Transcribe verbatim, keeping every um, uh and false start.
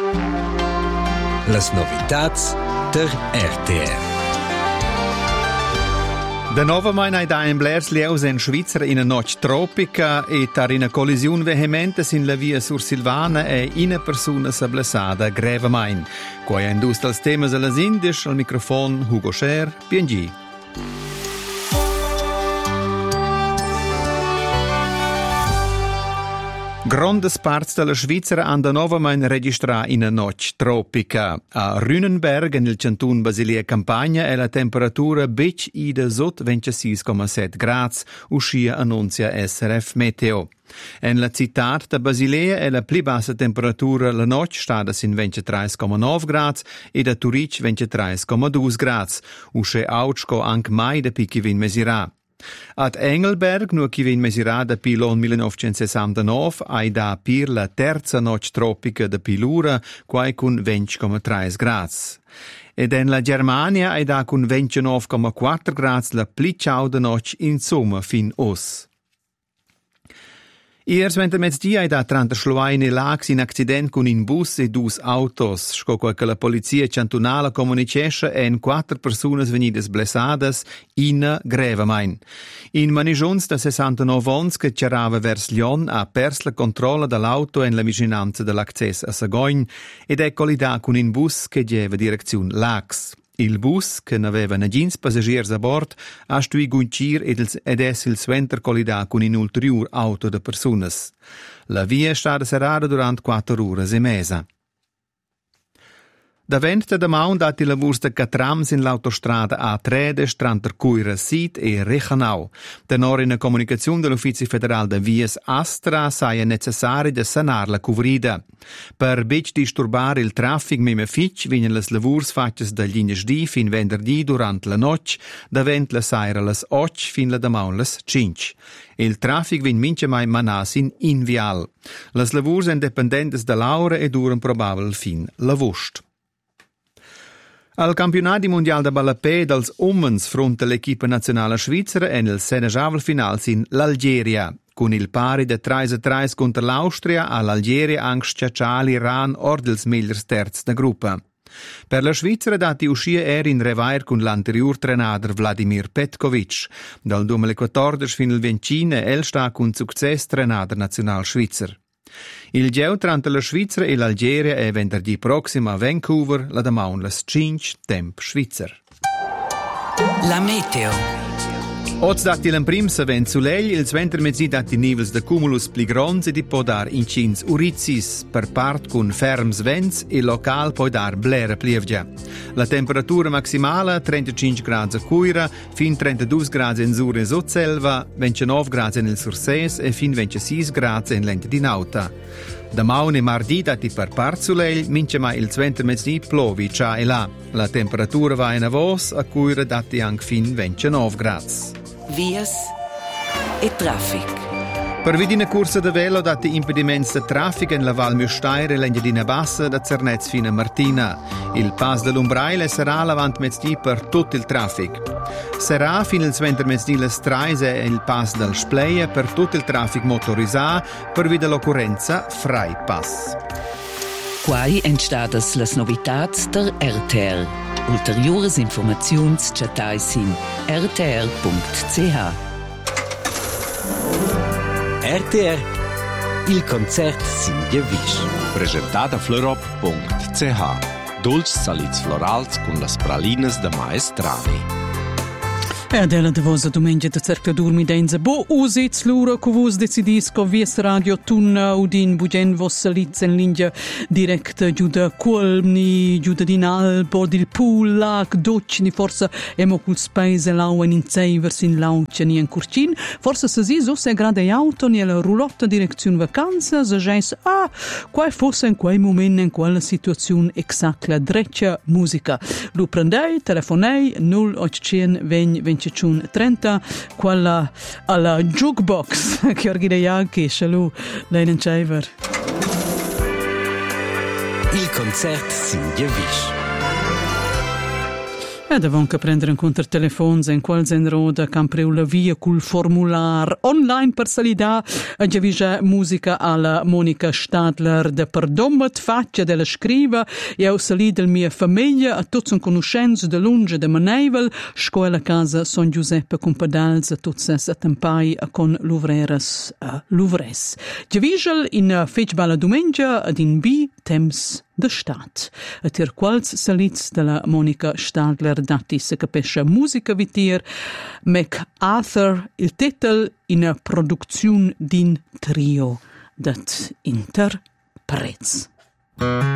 Las novitats der R T R. Da nova mai da in Blers Lieus in Svizzera in una notte tropica e tar in una collisione vehemente sin la via sur Silvana e una persona sablessada greve main. Qua è indust als temas alla Indisch, al microfono Hugo Scher, P N G. Grandes parts della Svizzera hanno nuovamente registrato in una notte tropica. A Rünenberg, nel canton Basilea Campagna, è la temperatura bec ida sotto ventisei virgola sette gradi, uscia annunzia S R F Meteo. En la città di Basilea è la più bassa temperatura la notte stata in ventitré virgola nove gradi e da Turic ventitré virgola due gradi, uscia autsco anche mai da picchi vin mesirà. Ad Engelberg, nu chi vin mesirada pilon millenovecentosessantanove, ai da pir la terza notte tropica de Pilura, quai cun venti virgola tre gradi. Ed en la Germania ai da cun ventinove virgola quattro gradi la pli ciauda notte in somma fin os. Iers venta mezz'dì ai da trenta schluaine lags in accident con in bus e dus autos. Sco quel che la polizia cantonala comunicesce en quattro personas venidas blessadas in grevamain. In manigions da sessantanove ons che cerava vers Lyon ha pers la controlla dall'auto en la vicinanza dell'access a Sagogn ed è collida con in bus che geva direzione lags. Il bus, che aveva negins passagiers a bord, ha stui guncir ed, ed es il suenter collida con in ulterior auto de personas. La via è stata serrata durante quattro ore e mesa. Da vent da maun dati lavurs de catrams in l'autostrada A tre tranta Cuira Sid e Rechanau. Tenor in la comunicazione dell'Uffizio Federale de Vias Astra saia necessari de sanar la cuvrida. Per bec disturbare il traffic mime fitch vinen las lavurs fatches da gli fin venerdì durante la noc, da vent la saira las och fin la da maun las cinc. Il traffic vin mince mai manas in invial. Las lavurs independentes da l'aura e duran probabil fin la vust. Al campionati mondial de ballapè dels uomens fronte all'equipa nazionale svizzera e nel senegavel final in l'Algeria. Con il pari de tre a tre contro l'Austria, all'Algeria anche schiaccià l'Iran or dels migliors terz da gruppa. Per la Svizzera dati uscì er in revair con l'anterior trenader Vladimir Petkovic. Dal duemilaquattordici fino al ventine el sta con success trenader nazional svizzer. Il geu tra la Svizzera e l'Algeria è venerdì prossimo a Vancouver, la damaun las cinc temp svizzer. La meteo. Oz dati l'emprim se vent sulegl, il sventer mezzi dati nivels de cumulus pli grons e di podar incins urizis, per part con ferms vents e local poi dar blera plievgia. La temperatura maximale trentacinque gradi a Cuira, fin trentadue gradi in Sur e Sotselva, ventinove gradi nel Surses e fin ventisei gradi in Lente di Nauta. Da maun e mardi dati per part sulegl, mince mai il sventer mezzi plovi cia e là. La temperatura va in avos, a Cuira dati anche fin ventinove gradi. Vias e traffic. Per vidina corsa de velo dati impediments de traffic in la Val Müstair e l'Engiadina Bassa da Zernez fino a Martina. Il pass dell'Umbrail sarà l'avant mezz'dì per tutto il traffic. Sarà fino al sventer mezz'dì le straise e il pass del Spleia per tutto il traffic motorizzato per via dell'occorrenza Frei Pass. Quai entstadas las novitats der R T R. Ulteriores informaziuns chatais in r t r punct c h. R T R. Il concert sin gewisch. Presentata florop punct c h. Dolci saliz florals con las pralinas de maestrali. E adela de vosa domenica de cerca durmi denza bo usits lura co vos decidis co vies radio tunna udin bugen vos saliz en linja direct giuda colmni giuda din albo dil pool lac docni forsa emo cul space lauen in savers in lauce ni en curcin forsa se si so se grade auto ni la roulotta direzione vacanza se gens ah quai fosse in quei moment in quella situazione exact la dreccia musica lu prendei telefonei null ottocento venti trenta quella alla jukebox che orgidea che shalu leinen chaver. Il concert sin gewisch. E davon che prendere in conto il telefono in qual roda campreu la via col formular online per salida a giavisce musica alla Monica Stadler de perdommet faccia della scriva e au salì del mia famiglia a tutti un conoscenza de lunge de Maneivel scuola casa Son Giuseppe con pedals a tutti a tempai a con l'uvreres a l'uvres giavisce in fecbala domenica ad in bi temps de stat. A tir quals salits della Monica Stadler dati se capisce musica vitir MacArthur il titel in a produzione din trio dat interprets.